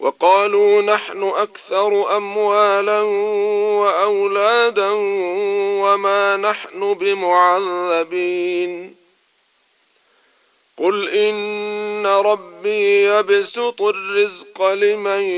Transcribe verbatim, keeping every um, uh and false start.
وقالوا نحن أكثر أموالا وأولادا وما نحن بمعذبين قل إن ربي يبسط الرزق لمن